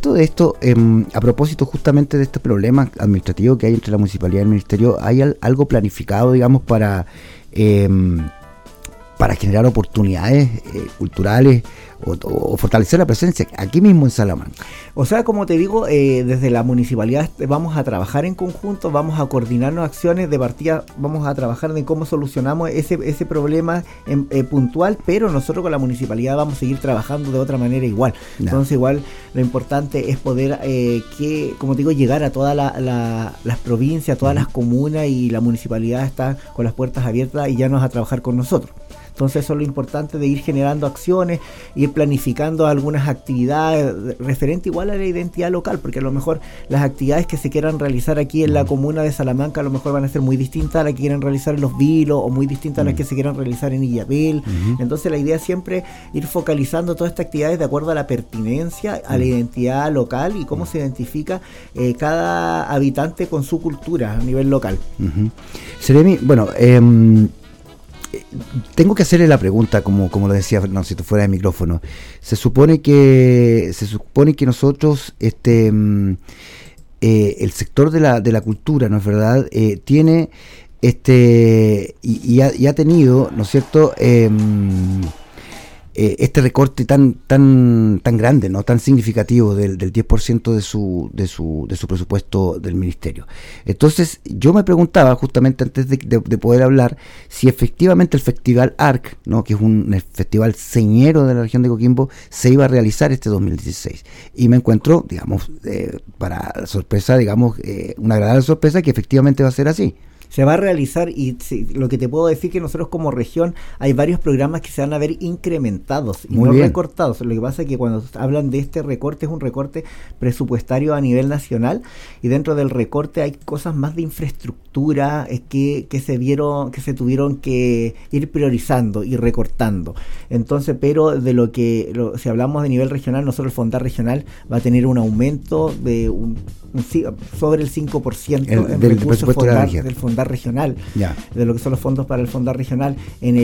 cierto de esto, a propósito justamente de este problema administrativo que hay entre la municipalidad y el ministerio, ¿hay algo planificado, digamos, para generar oportunidades culturales o fortalecer la presencia aquí mismo en Salamanca? O sea, como te digo, desde la municipalidad vamos a trabajar en conjunto, vamos a coordinarnos acciones de partida, vamos a trabajar en cómo solucionamos ese problema puntual, pero nosotros con la municipalidad vamos a seguir trabajando de otra manera igual. No. Entonces igual lo importante es poder, como te digo, llegar a todas las provincias, a todas las comunas, y la municipalidad está con las puertas abiertas y ya nos va a trabajar con nosotros. Entonces eso es lo importante de ir generando acciones, ir planificando algunas actividades referente igual a la identidad local, porque a lo mejor las actividades que se quieran realizar aquí en la comuna de Salamanca a lo mejor van a ser muy distintas a las que quieran realizar en Los Vilos, o muy distintas a las que se quieran realizar en Illapel. Entonces la idea es siempre ir focalizando todas estas actividades de acuerdo a la pertinencia, a la identidad local y cómo se identifica cada habitante con su cultura a nivel local. Seremi, bueno, tengo que hacerle la pregunta, como lo decía Fernando, si tú fuera de micrófono. Se supone que nosotros, el sector de la cultura, ¿no es verdad? Tiene y ha tenido, ¿no es cierto? Este recorte tan grande, no tan significativo del 10% de su presupuesto del ministerio. Entonces yo me preguntaba justamente antes de poder hablar si efectivamente el Festival ARC, ¿no?, que es un festival señero de la región de Coquimbo, se iba a realizar este 2016, y me encuentro, digamos, para sorpresa, digamos, una agradable sorpresa, que efectivamente va a ser así. Se va a realizar, y lo que te puedo decir que nosotros como región hay varios programas que se van a ver incrementados y no recortados. Lo que pasa es que cuando hablan de este recorte, es un recorte presupuestario a nivel nacional, y dentro del recorte hay cosas más de infraestructura que se tuvieron que ir priorizando y recortando. Entonces, pero de si hablamos de nivel regional, nosotros el Fondar regional va a tener un aumento de sobre el 5% en recursos del Fondar regional, de lo que son los fondos para el Fondar regional.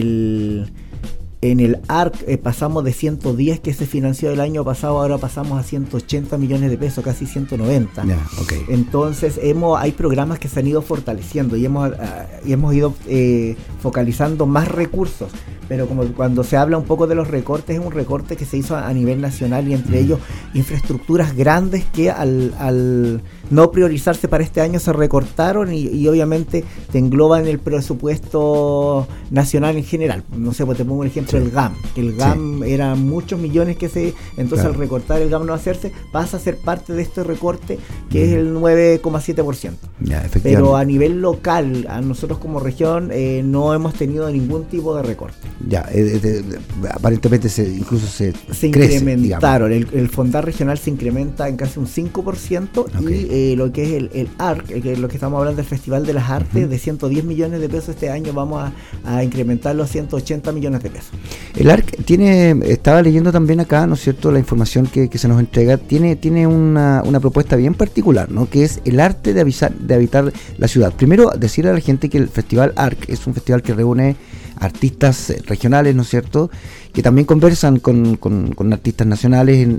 En el ARC pasamos de 110 que se financió el año pasado, ahora pasamos a 180 millones de pesos, casi 190. Entonces hay programas que se han ido fortaleciendo y hemos ido focalizando más recursos. Pero como cuando se habla un poco de los recortes, es un recorte que se hizo a nivel nacional, y entre ellos infraestructuras grandes que al no priorizarse para este año se recortaron, y obviamente te engloban el presupuesto nacional en general. No sé, pues te pongo un ejemplo, el GAM, que el GAM era muchos millones entonces al recortar el GAM no hacerse, pasa a ser parte de este recorte que es el 9,7%. Pero a nivel local, a nosotros como región no hemos tenido ningún tipo de recorte. Aparentemente incluso se incrementaron. El Fondar regional se incrementa en casi un 5%, y lo que es el ARC, que es lo que estamos hablando del Festival de las Artes, de 110 millones de pesos este año vamos a incrementarlo a 180 millones de pesos. El ARC estaba leyendo también acá, ¿no es cierto?, la información que se nos entrega, tiene una propuesta bien particular, ¿no?, que es el arte de habitar la ciudad. Primero, decirle a la gente que el Festival ARC es un festival que reúne artistas regionales, ¿no es cierto?, que también conversan con artistas nacionales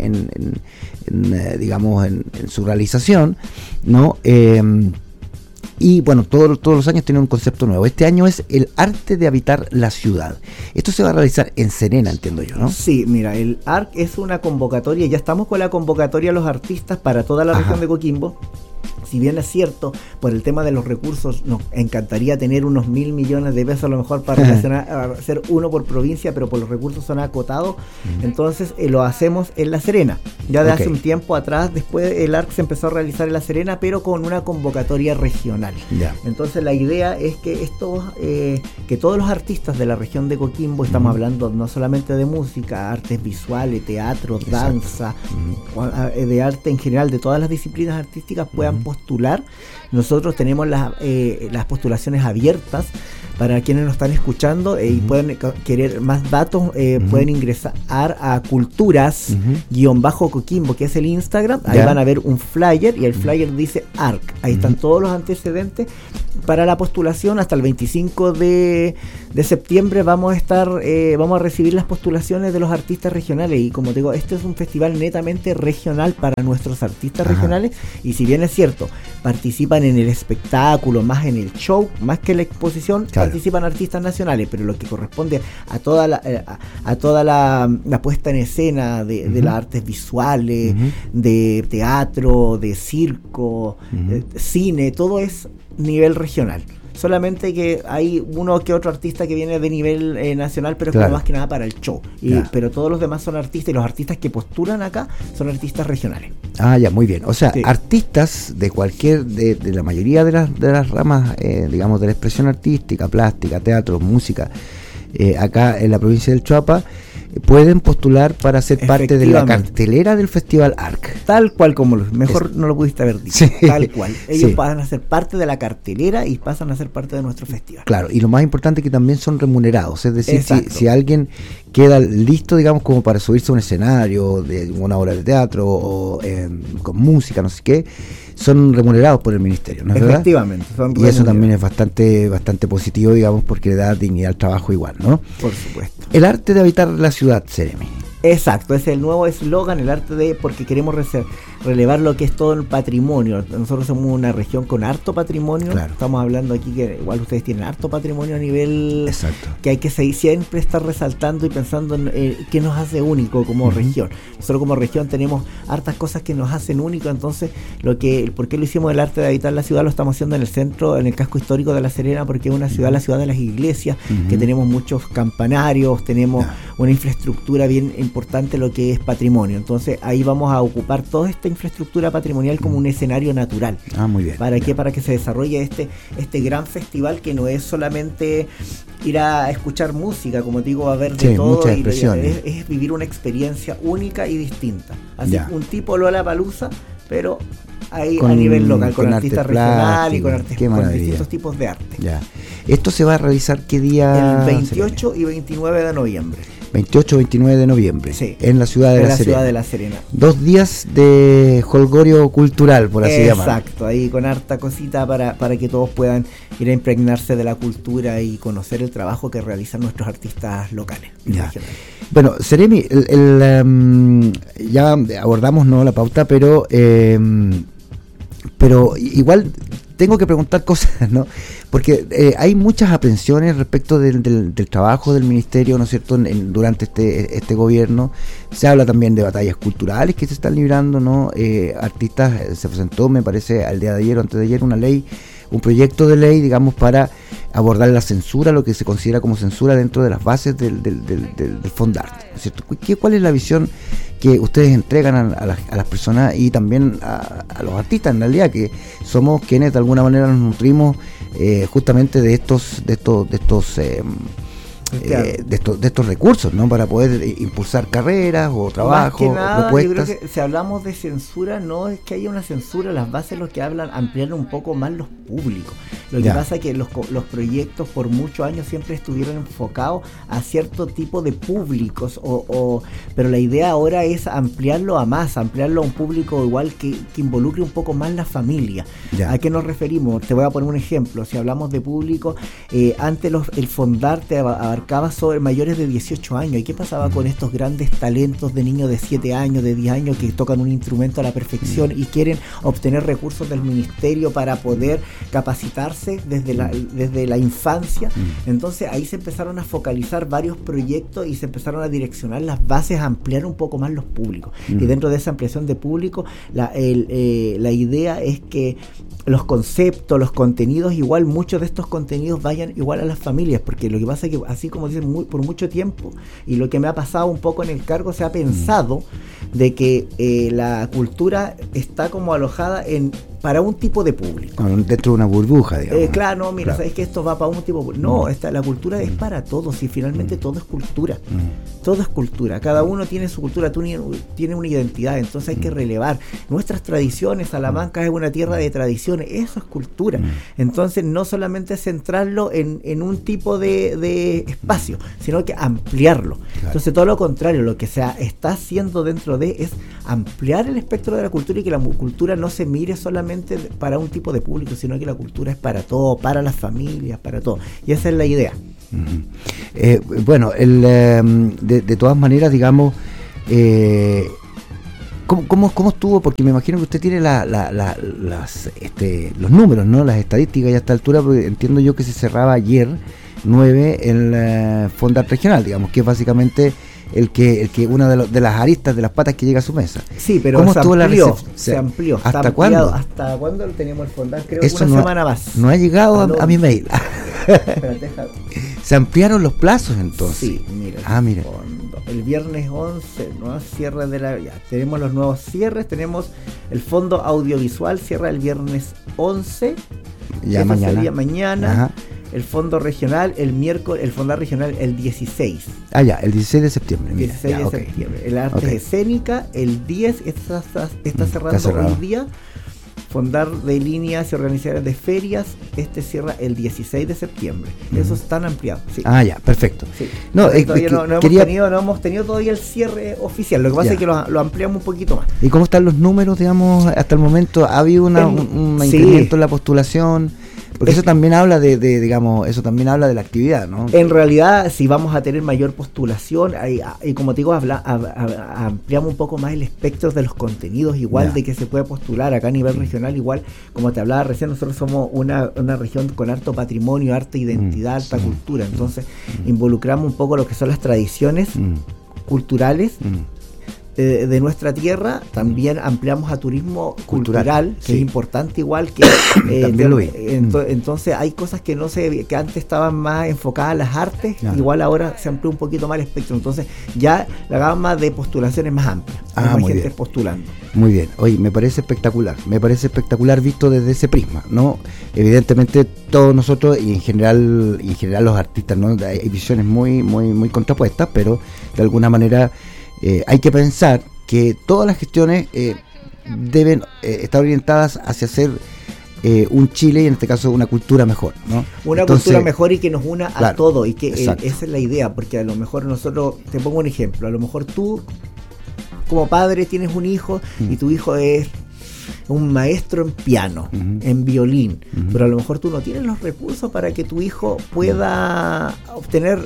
digamos, en su realización, ¿no? Y bueno, todos los años tiene un concepto nuevo. Este año es el arte de habitar la ciudad. Esto se va a realizar en Serena, entiendo yo, ¿no? Sí, mira, el ARC es una convocatoria, ya estamos con la convocatoria a los artistas para toda la región de Coquimbo. Si bien es cierto, por el tema de los recursos, nos encantaría tener unos 1.000 millones de pesos a lo mejor para hacer uno por provincia, pero por los recursos son acotados. Entonces lo hacemos en La Serena. Ya de hace un tiempo atrás, después el ARC se empezó a realizar en La Serena, pero con una convocatoria regional. Entonces la idea es que que todos los artistas de la región de Coquimbo, estamos hablando no solamente de música, artes visuales, teatro, danza, de arte en general, de todas las disciplinas artísticas, puedan postular. Nosotros tenemos las postulaciones abiertas para quienes nos están escuchando y pueden querer más datos, pueden ingresar a Culturas-Coquimbo, que es el Instagram. Ahí van a ver un flyer y el flyer dice ARC. Ahí están todos los antecedentes para la postulación. Hasta el 25 de septiembre vamos a recibir las postulaciones de los artistas regionales, y como te digo, este es un festival netamente regional para nuestros artistas regionales, y si bien es cierto, participan en el espectáculo, más en el show, más que en la exposición, participan artistas nacionales, pero lo que corresponde a toda la puesta en escena de las artes visuales, de teatro, de circo, de cine, todo es nivel regional. Solamente que hay uno que otro artista que viene de nivel nacional, pero es como más que nada para el show. Pero todos los demás son artistas, y los artistas que postulan acá son artistas regionales. Ah, ya, muy bien. O sea, artistas de de la mayoría de las ramas, digamos, de la expresión artística, plástica, teatro, música, acá en la provincia del Choapa, pueden postular para ser parte de la cartelera del Festival ARC. Tal cual, como mejor no lo pudiste haber dicho. Tal cual. Ellos pasan a ser parte de la cartelera y pasan a ser parte de nuestro festival. Claro, y lo más importante es que también son remunerados. Es decir, si alguien queda listo, digamos, como para subirse a un escenario de una obra de teatro o con música, no sé qué, son remunerados por el ministerio, ¿no es verdad? Efectivamente, son remunerados. Y eso también es bastante positivo, digamos, porque le da dignidad al trabajo igual, ¿no? Por supuesto. El arte de habitar la ciudad, Seremi. Exacto, es el nuevo eslogan, el arte de, porque queremos relevar lo que es todo el patrimonio. Nosotros somos una región con harto patrimonio. Claro. Estamos hablando aquí que igual ustedes tienen harto patrimonio a nivel. Exacto. Que hay que siempre estar resaltando y pensando en qué nos hace único como región. Nosotros como región tenemos hartas cosas que nos hacen único. Entonces, ¿por qué lo hicimos el arte de habitar la ciudad? Lo estamos haciendo en el centro, en el casco histórico de La Serena, porque es una ciudad, la ciudad de las iglesias, que tenemos muchos campanarios, tenemos una infraestructura bien importante, lo que es patrimonio. Entonces ahí vamos a ocupar toda esta infraestructura patrimonial como un escenario natural. Muy bien. ¿Para qué? Para que se desarrolle este gran festival, que no es solamente ir a escuchar música, como te digo, a ver de todo, muchas expresiones. Es vivir una experiencia única y distinta. Así un tipo Lollapalooza, pero ahí a nivel local, con artistas regionales y con distintos tipos de arte. Ya. ¿Esto se va a realizar qué día? El 28 y 29 de noviembre. 28-29 de noviembre, en la ciudad de La Serena. 2 días de jolgorio cultural, por así llamarlo. Exacto, ahí con harta cosita para que todos puedan ir a impregnarse de la cultura y conocer el trabajo que realizan nuestros artistas locales. Bueno, Seremi, ya abordamos la pauta, pero igual tengo que preguntar cosas, ¿no? Porque hay muchas aprensiones respecto del trabajo del ministerio, ¿no es cierto?, durante este gobierno. Se habla también de batallas culturales que se están librando, ¿no? Artistas, se presentó, me parece, al día de ayer o antes de ayer, un proyecto de ley, digamos, para abordar la censura, lo que se considera como censura dentro de las bases del Fondarte, ¿no es cierto? ¿Cuál es la visión que ustedes entregan a las personas y también a los artistas, en realidad, que somos quienes de alguna manera nos nutrimos justamente de estos recursos, ¿no? Para poder impulsar carreras o trabajos, propuestas? Yo creo que si hablamos de censura, no es que haya una censura, las bases lo que hablan, ampliar un poco más los públicos. Lo que pasa es que los proyectos por muchos años siempre estuvieron enfocados a cierto tipo de públicos, pero la idea ahora es ampliarlo a un público igual que involucre un poco más la familia. ¿A qué nos referimos? Te voy a poner un ejemplo. Si hablamos de público, antes el Fondarte abarcaba sobre mayores de 18 años. ¿Y qué pasaba con estos grandes talentos de niños de 7 años, de 10 años que tocan un instrumento a la perfección y quieren obtener recursos del ministerio para poder capacitarse desde la infancia? Entonces ahí se empezaron a focalizar varios proyectos y se empezaron a direccionar las bases, a ampliar un poco más los públicos. Y dentro de esa ampliación de público, la idea es que los conceptos, los contenidos, igual muchos de estos contenidos vayan igual a las familias, porque lo que pasa es que, así como dicen, por mucho tiempo, y lo que me ha pasado un poco en el cargo, se ha pensado de que la cultura está como alojada en para un tipo de público. Dentro de una burbuja, digamos. Claro, no, mira, sabes que esto va para un tipo de público. No, la cultura es para todos y finalmente todo es cultura. Todo es cultura. Cada uno tiene su cultura, tiene una identidad, entonces hay que relevar. Nuestras tradiciones, Salamanca es una tierra de tradiciones, eso es cultura. Entonces no solamente centrarlo en un tipo de espacio, sino que ampliarlo. Claro. Entonces todo lo contrario, lo que se está haciendo dentro de es ampliar el espectro de la cultura y que la cultura no se mire solamente para un tipo de público, sino que la cultura es para todo, para las familias, para todo. Y esa es la idea. Bueno, de todas maneras, digamos, ¿cómo estuvo? Porque me imagino que usted tiene los números, ¿no? Las estadísticas, y a esta altura entiendo yo que se cerraba ayer 9 el Fondar regional, digamos, que es básicamente el que una de las aristas, de las patas que llega a su mesa. Sí, pero ¿cómo estuvo se amplió? ¿Hasta cuándo? ¿Hasta cuándo tenemos el Fondar? Creo que una semana más. No ha llegado a mi mail. ¿Se ampliaron los plazos entonces? Sí, mira. Mira. El viernes 11, nuevos cierres tenemos los nuevos cierres, tenemos el fondo audiovisual, cierra el viernes 11. Ya mañana. Sería mañana. Ajá. El fondo regional, el miércoles, el Fondar regional, el 16. Ya, el 16 de septiembre. Mira, 16 de septiembre. El arte escénica, el 10, está cerrando hoy día. Fondar de líneas y organizaciones de ferias, cierra el 16 de septiembre. Esos están ampliados. Sí. Ya, perfecto. Sí. No hemos tenido todavía el cierre oficial. Lo que pasa es que lo ampliamos un poquito más. ¿Y cómo están los números, digamos, hasta el momento? ¿Ha habido un incremento en la postulación? Porque eso también habla digamos, eso también habla de la actividad, ¿no? En realidad, si vamos a tener mayor postulación, y como te digo, ampliamos un poco más el espectro de los contenidos, igual de que se puede postular acá a nivel regional, igual, como te hablaba recién, nosotros somos una región con harto patrimonio, harta identidad, alta cultura, entonces involucramos un poco lo que son las tradiciones culturales de nuestra tierra. También ampliamos a turismo cultural, que es importante igual que entonces hay cosas que que antes estaban más enfocadas a las artes, igual ahora se amplió un poquito más el espectro, entonces ya la gama de postulación es más amplia, hay más gente postulando. Muy bien, oye, me parece espectacular visto desde ese prisma, ¿no? Evidentemente todos nosotros y en general los artistas, ¿no? Hay visiones muy contrapuestas, pero de alguna manera hay que pensar que todas las gestiones deben estar orientadas hacia hacer un Chile, y en este caso una cultura mejor, ¿no? Cultura mejor y que nos una a todo, y que esa es la idea, porque a lo mejor nosotros, te pongo un ejemplo, a lo mejor tú como padre tienes un hijo y tu hijo es un maestro en piano, en violín, pero a lo mejor tú no tienes los recursos para que tu hijo pueda obtener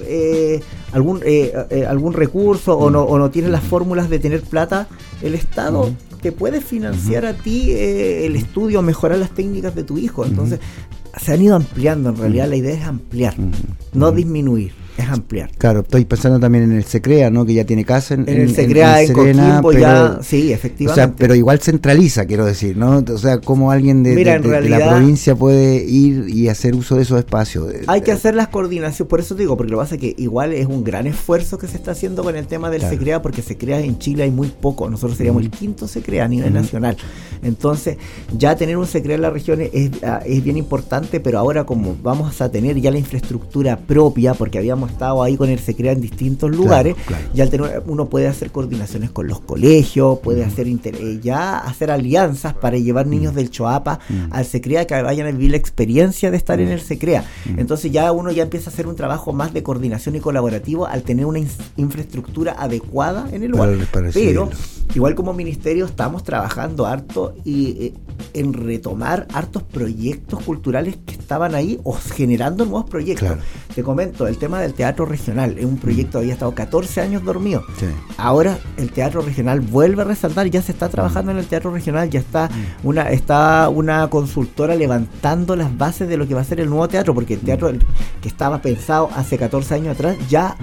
algún recurso, o no tienes las fórmulas de tener plata. El Estado te puede financiar a ti el estudio, mejorar las técnicas de tu hijo. Entonces se han ido ampliando, en realidad la idea es ampliar, no disminuir, es ampliar. Claro, estoy pensando también en el SECREA, ¿no? Que ya tiene casa en el SECREA, en Coquimbo, ya, sí, efectivamente. O sea, pero igual centraliza, quiero decir, ¿no? O sea, cómo alguien de la provincia puede ir y hacer uso de esos espacios. Hay que hacer las coordinaciones, por eso te digo, porque lo que pasa es que igual es un gran esfuerzo que se está haciendo con el tema del SECREA, porque SECREA en Chile hay muy poco, nosotros seríamos el quinto SECREA a nivel nacional. Entonces, ya tener un SECREA en la región es bien importante, pero ahora como vamos a tener ya la infraestructura propia, porque habíamos estado ahí con el SECREA en distintos lugares, ya uno puede hacer coordinaciones con los colegios, puede hacer alianzas para llevar niños del Choapa al SECREA, que vayan a vivir la experiencia de estar en el SECREA. Entonces ya uno ya empieza a hacer un trabajo más de coordinación y colaborativo al tener una infraestructura adecuada en el lugar. Pero igual como ministerio estamos trabajando harto y en retomar hartos proyectos culturales que estaban ahí, o generando nuevos proyectos. Te comento, el tema del teatro regional es un proyecto que había estado 14 años dormido. Ahora el teatro regional vuelve a resaltar, ya se está trabajando en el teatro regional, ya está una consultora levantando las bases de lo que va a ser el nuevo teatro, porque el teatro que estaba pensado hace 14 años atrás ya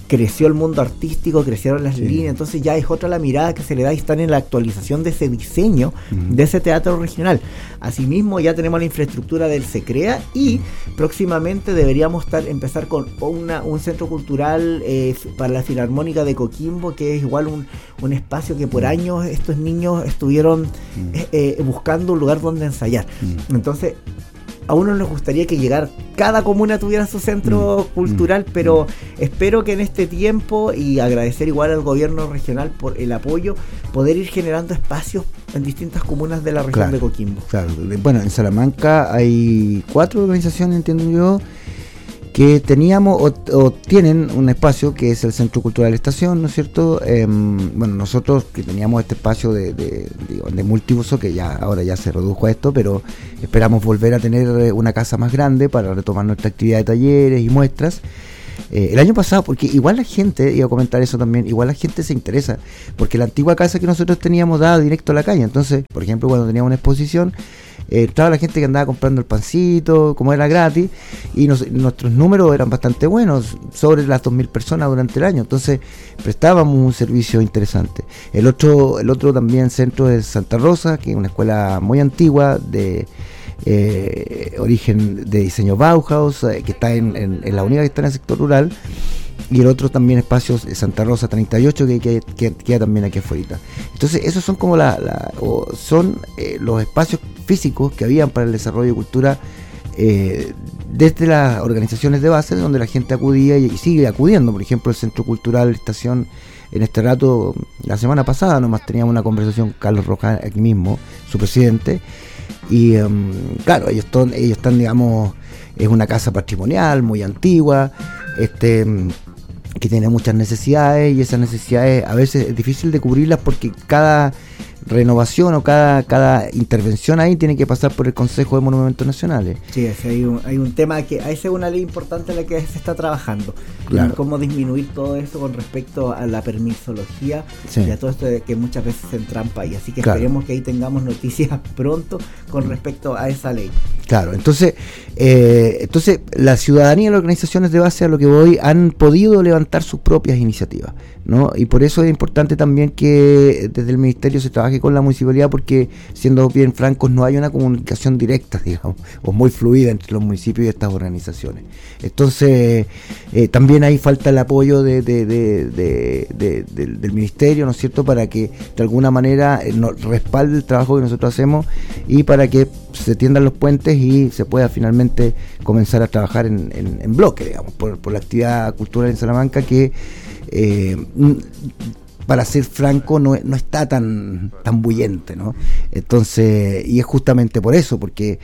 creció el mundo artístico, crecieron las líneas, entonces ya es otra la mirada que se le da y están en la actualización de ese diseño de ese teatro regional. Asimismo ya tenemos la infraestructura del SECREA y próximamente deberíamos empezar con un centro cultural para la Filarmónica de Coquimbo, que es igual un espacio que por años estos niños estuvieron buscando un lugar donde ensayar. Entonces a uno nos gustaría que cada comuna tuviera su centro cultural, pero espero que en este tiempo, y agradecer igual al gobierno regional por el apoyo, poder ir generando espacios en distintas comunas de la región de Coquimbo. Claro, bueno, en Salamanca hay 4 organizaciones, entiendo yo, que teníamos o tienen un espacio que es el Centro Cultural Estación, ¿no es cierto? Bueno, nosotros que teníamos este espacio de multiuso, que ahora ya se redujo a esto, pero esperamos volver a tener una casa más grande para retomar nuestra actividad de talleres y muestras. El año pasado, porque igual la gente, iba a comentar eso también, igual la gente se interesa, porque la antigua casa que nosotros teníamos daba directo a la calle. Entonces, por ejemplo, cuando teníamos una exposición, estaba la gente que andaba comprando el pancito, como era gratis, y nuestros números eran bastante buenos, sobre las 2.000 personas durante el año. Entonces prestábamos un servicio interesante. El otro también centro es Santa Rosa, que es una escuela muy antigua de origen de diseño Bauhaus, que está en la única que está en el sector rural. Y el otro también espacio Santa Rosa 38 que queda también aquí afuera. Entonces esos son como los espacios físicos que habían para el desarrollo de cultura desde las organizaciones de base, donde la gente acudía y sigue acudiendo. Por ejemplo, el Centro Cultural Estación, en este rato, la semana pasada nomás teníamos una conversación con Carlos Rojas aquí mismo, su presidente, y claro, ellos están, digamos, es una casa patrimonial muy antigua, que tiene muchas necesidades, y esas necesidades a veces es difícil de cubrirlas porque cada renovación o cada intervención ahí tiene que pasar por el Consejo de Monumentos Nacionales. Sí, hay un tema que esa es una ley importante en la que se está trabajando. Claro. Cómo disminuir todo eso con respecto a la permisología y a todo esto de que muchas veces se entrampa ahí. Así que esperemos que ahí tengamos noticias pronto con respecto a esa ley. Claro, entonces la ciudadanía y las organizaciones de base, a lo que voy, han podido levantar sus propias iniciativas, ¿no? Y por eso es importante también que desde el Ministerio se trabaje con la municipalidad, porque, siendo bien francos, no hay una comunicación directa, digamos, o muy fluida entre los municipios y estas organizaciones. Entonces, también ahí falta el apoyo del Ministerio, ¿no es cierto?, para que de alguna manera nos respalde el trabajo que nosotros hacemos y para que se tiendan los puentes y se pueda finalmente comenzar a trabajar en bloque, digamos, por la actividad cultural en Salamanca, que para ser franco no está tan bullente, ¿no? Entonces, y es justamente por eso, porque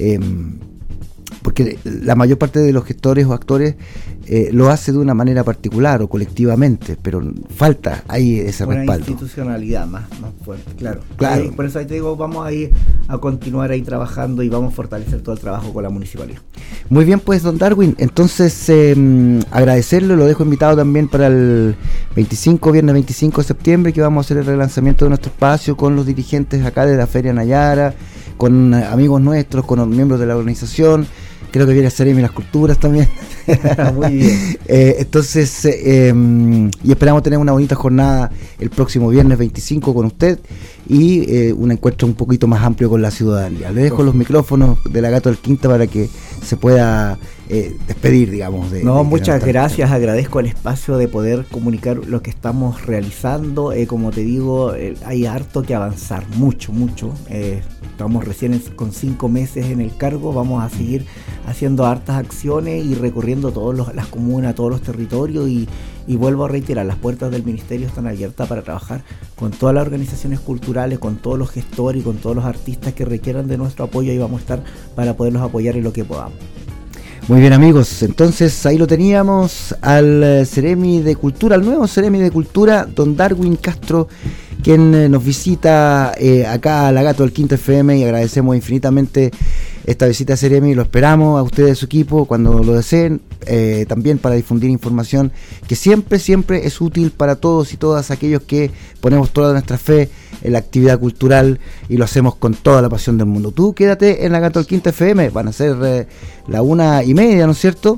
la mayor parte de los gestores o actores lo hace de una manera particular o colectivamente, pero falta ahí ese respaldo. Una institucionalidad más fuerte, claro. Por eso ahí te digo, vamos a ir a continuar ahí trabajando y vamos a fortalecer todo el trabajo con la municipalidad. Muy bien, pues, don Darwin, entonces agradecerle, lo dejo invitado también para el viernes 25 de septiembre, que vamos a hacer el relanzamiento de nuestro espacio con los dirigentes acá de la Feria Nayara, con amigos nuestros, con miembros de la organización. Creo que viene a ser las culturas también. Muy bien. Entonces, y esperamos tener una bonita jornada el próximo viernes 25 con usted y un encuentro un poquito más amplio con la ciudadanía. Le dejo los micrófonos de la Gato del Quinta para que se pueda despedir, digamos. Muchas gracias, agradezco el espacio de poder comunicar lo que estamos realizando. Como te digo, hay harto que avanzar, mucho. Estamos recién con 5 meses en el cargo, vamos a seguir haciendo hartas acciones y recorriendo todas las comunas, todos los territorios y vuelvo a reiterar, las puertas del Ministerio están abiertas para trabajar con todas las organizaciones culturales, con todos los gestores y con todos los artistas que requieran de nuestro apoyo, y vamos a estar para poderlos apoyar en lo que podamos. Muy bien, amigos, entonces ahí lo teníamos al Ceremi de Cultura, al nuevo Ceremi de Cultura, don Darwin Castro, quien nos visita acá a la Gato del Quinta FM, y agradecemos infinitamente esta visita a Ceremi. Lo esperamos a ustedes, a su equipo, cuando lo deseen, también para difundir información que siempre es útil para todos y todas aquellos que ponemos toda nuestra fe en la actividad cultural y lo hacemos con toda la pasión del mundo. Tú quédate en la Gato del Quinta FM, van a ser la 1:30, ¿no es cierto?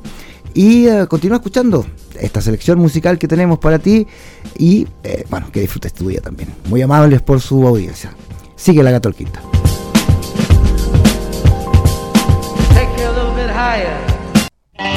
y continúa escuchando esta selección musical que tenemos para ti y bueno, que disfrutes tu día también. Muy amables por su audiencia. Sigue la Gato al Quinta. Take you a little bit higher.